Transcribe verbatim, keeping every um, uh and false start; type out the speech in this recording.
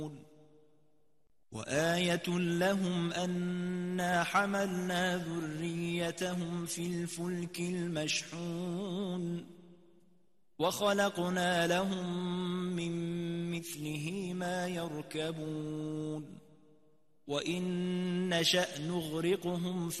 وآية لهم أنا حملنا ذريتهم في الفلك المشحون وخلقنا لهم من مثله ما يركبون وإن نشأ نغرقهم